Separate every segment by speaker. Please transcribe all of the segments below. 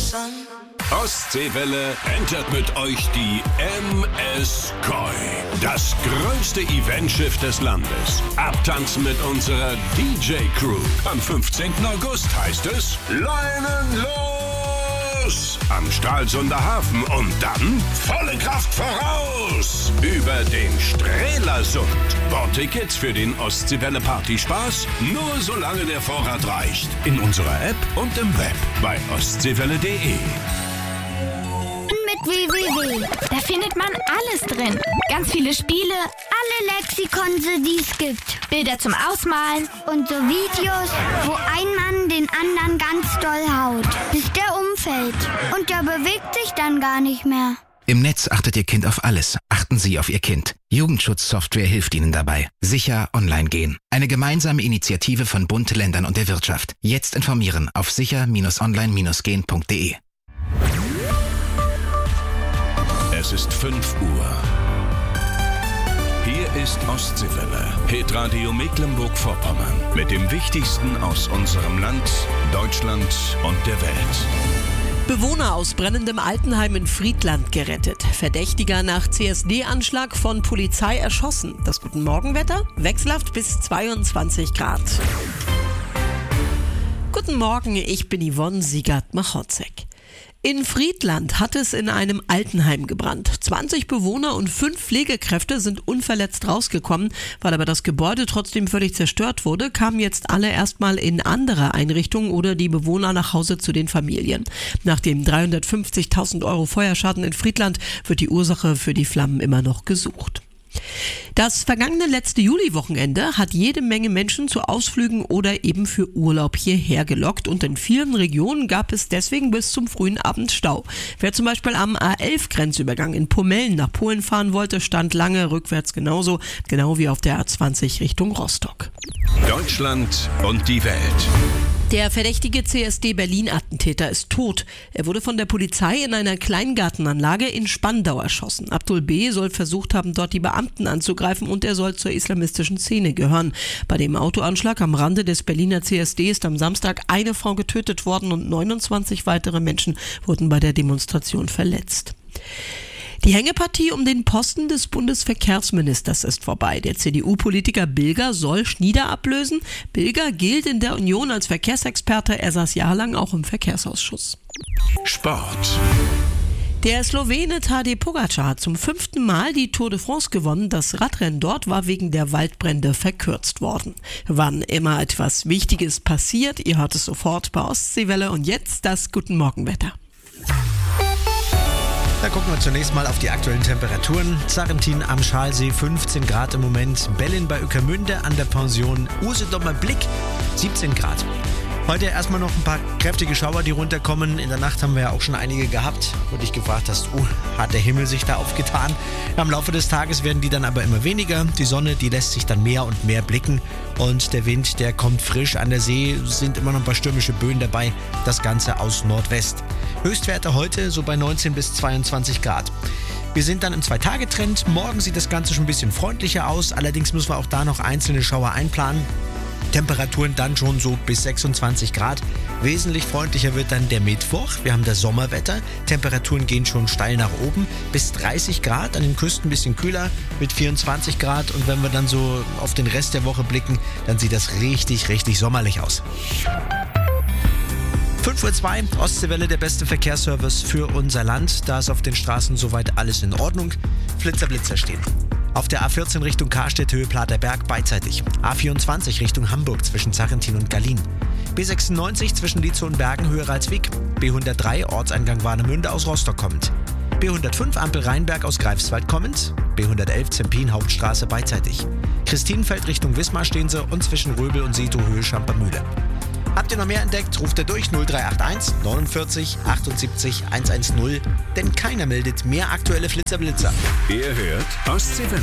Speaker 1: Ostseewelle entert mit euch die MS Koi. Das größte Eventschiff des Landes. Abtanzen mit unserer DJ-Crew. Am 15. August heißt es Leinen los! Am Stralsunder Hafen und dann volle Kraft voraus! Über den Strelasund. Bordtickets für den Ostseewelle Partyspaß nur solange der Vorrat reicht. In unserer App und im Web bei ostseewelle.de.
Speaker 2: Mit www. Da findet man alles drin. Ganz viele Spiele, alle Lexikonse, die es gibt. Bilder zum Ausmalen und so Videos, wo ein Mann den anderen ganz doll haut, bis der umfällt. Und der bewegt sich dann gar nicht mehr.
Speaker 3: Im Netz achtet Ihr Kind auf alles. Achten Sie auf Ihr Kind. Jugendschutzsoftware hilft Ihnen dabei. Sicher online gehen. Eine gemeinsame Initiative von Bund, Ländern und der Wirtschaft. Jetzt informieren auf sicher-online-gehen.de.
Speaker 1: Es ist 5 Uhr. Hier ist Ostseewelle, Hitradio Mecklenburg-Vorpommern. Mit dem Wichtigsten aus unserem Land, Deutschland und der Welt.
Speaker 4: Bewohner aus brennendem Altenheim in Friedland gerettet. Verdächtiger nach CSD-Anschlag von Polizei erschossen. Das Guten Morgenwetter? Wechselhaft bis 22 Grad. Guten Morgen, ich bin Yvonne Siegert-Machotzek. In Friedland hat es in einem Altenheim gebrannt. 20 Bewohner und 5 Pflegekräfte sind unverletzt rausgekommen. Weil aber das Gebäude trotzdem völlig zerstört wurde, kamen jetzt alle erstmal in andere Einrichtungen oder die Bewohner nach Hause zu den Familien. Nach dem 350.000 € Feuerschaden in Friedland wird die Ursache für die Flammen immer noch gesucht. Das vergangene letzte Juliwochenende hat jede Menge Menschen zu Ausflügen oder eben für Urlaub hierher gelockt und in vielen Regionen gab es deswegen bis zum frühen Abend Stau. Wer zum Beispiel am A11-Grenzübergang in Pomellen nach Polen fahren wollte, stand lange rückwärts genau wie auf der A20 Richtung Rostock.
Speaker 1: Deutschland und die Welt.
Speaker 4: Der verdächtige CSD-Berlin-Attentäter ist tot. Er wurde von der Polizei in einer Kleingartenanlage in Spandau erschossen. Abdul B. soll versucht haben, dort die Beamten anzugreifen und er soll zur islamistischen Szene gehören. Bei dem Autoanschlag am Rande des Berliner CSD ist am Samstag eine Frau getötet worden und 29 weitere Menschen wurden bei der Demonstration verletzt. Die Hängepartie um den Posten des Bundesverkehrsministers ist vorbei. Der CDU-Politiker Bilger soll Schnieder ablösen. Bilger gilt in der Union als Verkehrsexperte. Er saß jahrelang auch im Verkehrsausschuss.
Speaker 1: Sport.
Speaker 4: Der Slowene Tadej Pogačar hat zum 5. Mal die Tour de France gewonnen. Das Radrennen dort war wegen der Waldbrände verkürzt worden. Wann immer etwas Wichtiges passiert, ihr hört es sofort bei Ostseewelle und jetzt das Guten Morgenwetter.
Speaker 5: Da gucken wir zunächst mal auf die aktuellen Temperaturen. Sarrentin am Schalsee 15 Grad im Moment, Bellin bei Ueckermünde an der Pension, Usedomer Blick 17 Grad. Heute erstmal noch ein paar kräftige Schauer, die runterkommen. In der Nacht haben wir ja auch schon einige gehabt, wo du dich gefragt hast, hat der Himmel sich da aufgetan? Im Laufe des Tages werden die dann aber immer weniger. Die Sonne, die lässt sich dann mehr und mehr blicken und der Wind, der kommt frisch. An der See sind immer noch ein paar stürmische Böen dabei, das Ganze aus Nordwest. Höchstwerte heute so bei 19 bis 22 Grad. Wir sind dann im 2-Tage-Trend. Morgen sieht das Ganze schon ein bisschen freundlicher aus. Allerdings müssen wir auch da noch einzelne Schauer einplanen. Temperaturen dann schon so bis 26 Grad. Wesentlich freundlicher wird dann der Mittwoch. Wir haben das Sommerwetter. Temperaturen gehen schon steil nach oben. Bis 30 Grad, an den Küsten ein bisschen kühler mit 24 Grad. Und wenn wir dann so auf den Rest der Woche blicken, dann sieht das richtig, richtig sommerlich aus. 5:02 Uhr, Ostseewelle, der beste Verkehrsservice für unser Land. Da ist auf den Straßen soweit alles in Ordnung. Blitzer stehen. Auf der A14 Richtung Karstedt, Höhe Platerberg beidseitig. A24 Richtung Hamburg zwischen Sarrentin und Gallien. B96 zwischen Lietzow und Bergen, Höhe Ralswiek. B103 Ortseingang Warnemünde aus Rostock kommend. B105 Ampel Rheinberg aus Greifswald kommend. B111 Zempin Hauptstraße beidseitig. Christinenfeld Richtung Wismar stehen sie und zwischen Röbel und Seetow Höhe Schampermühle. Habt ihr noch mehr entdeckt, ruft ihr durch 0381 49 78 110, denn keiner meldet mehr aktuelle Flitzer-Blitzer.
Speaker 1: Ihr hört Ostseewelle.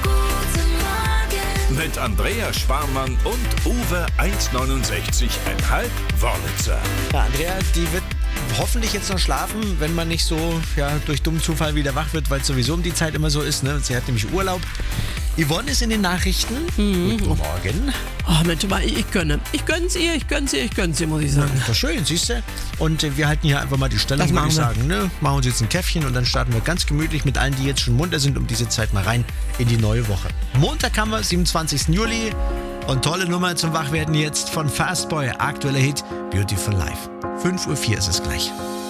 Speaker 1: Mit Andrea Sparmann und Uwe 1,69,5 Wörlitzer.
Speaker 5: Ja, Andrea, die wird hoffentlich jetzt noch schlafen, wenn man nicht so durch dummen Zufall wieder wach wird, weil es sowieso um die Zeit immer so ist. Ne? Sie hat nämlich Urlaub. Yvonne ist in den Nachrichten. Guten Morgen.
Speaker 4: Oh Mensch, aber ich gönn's ihr, muss ich sagen.
Speaker 5: Das ist schön, siehst du? Und wir halten hier einfach mal die Stellung, würde ich sagen. Ne? Machen uns jetzt ein Käffchen und dann starten wir ganz gemütlich mit allen, die jetzt schon munter sind, um diese Zeit mal rein in die neue Woche. Montag haben wir, 27. Juli. Und tolle Nummer zum Wachwerden jetzt von Fastboy. Aktueller Hit, Beautiful Life. 5:04 Uhr ist es gleich.